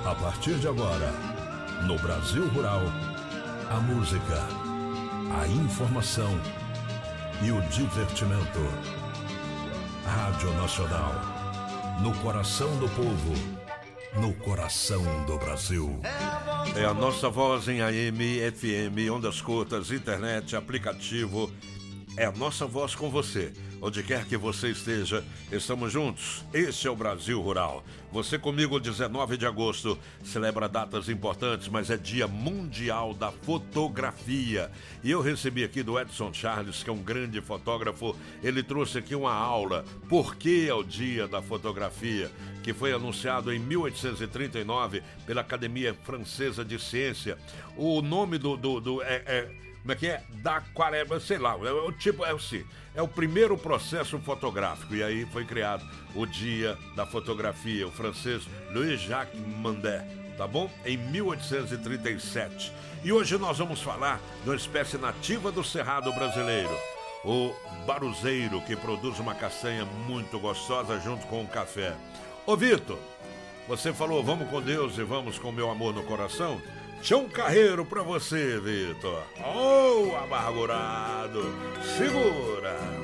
A partir de agora, no Brasil Rural, a música, a informação e o divertimento. Rádio Nacional, no coração do povo, no coração do Brasil. É a nossa voz em AM, FM, ondas curtas, internet, aplicativo. É a nossa voz com você. Onde quer que você esteja, estamos juntos. Este é o Brasil Rural. Você comigo, 19 de agosto, celebra datas importantes, mas é Dia Mundial da Fotografia. E eu recebi aqui do Edson Charles, que é um grande fotógrafo. Ele trouxe aqui uma aula, por que é o Dia da Fotografia, que foi anunciado em 1839 pela Academia Francesa de Ciência. O nome como é que é? Da aquarela, sei lá, é o primeiro processo fotográfico, e aí foi criado o Dia da Fotografia, o francês Louis-Jacques Mandé, tá bom? Em 1837. E hoje nós vamos falar de uma espécie nativa do Cerrado brasileiro, o baruzeiro, que produz uma castanha muito gostosa junto com o café. Ô Vitor, você falou vamos com Deus e vamos com meu amor no coração? Tião Carreiro pra você, Vitor. Oh, amargurado. Segura.